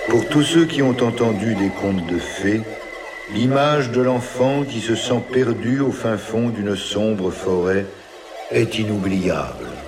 Pour tous ceux qui ont entendu des contes de fées, l'image de l'enfant qui se sent perdu au fin fond d'une sombre forêt est inoubliable.